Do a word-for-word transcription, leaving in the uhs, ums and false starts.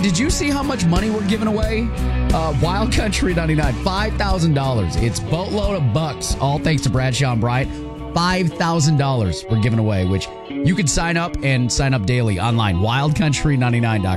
did you see how much money we're giving away? Uh, Wild Country ninety-nine, five thousand dollars. It's boatload of bucks, all thanks to Bradshaw and Bryant. five thousand dollars we're giving away, which you can sign up and sign up daily online. wild country ninety-nine dot com.